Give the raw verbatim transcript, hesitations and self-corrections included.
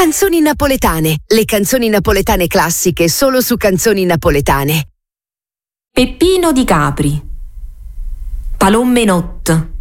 Canzoni napoletane, le canzoni napoletane classiche solo su Canzoni Napoletane. Peppino di Capri. Palommenot.